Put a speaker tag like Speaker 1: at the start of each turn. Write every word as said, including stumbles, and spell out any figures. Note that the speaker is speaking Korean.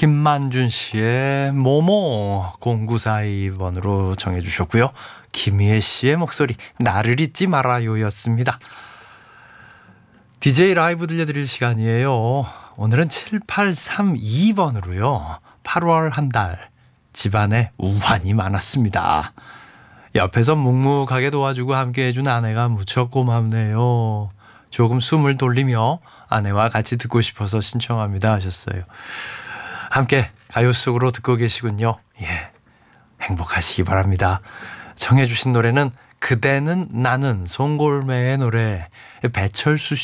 Speaker 1: 김만준 씨의 모모 공구사이 번으로 정해주셨고요. 김희애 씨의 목소리 나를 잊지 말아요 였습니다. 디제이 라이브 들려드릴 시간이에요. 오늘은 칠팔삼이 번으로요. 팔월 한 달 집안에 우환이 많았습니다. 옆에서 묵묵하게 도와주고 함께 해준 아내가 무척 고맙네요. 조금 숨을 돌리며 아내와 같이 듣고 싶어서 신청합니다 하셨어요. 함께 가요 속으로 듣고 계시군요. 예, 행복하시기 바랍니다. 청해 주신 노래는 그대는 나는 송골매의 노래, 배철수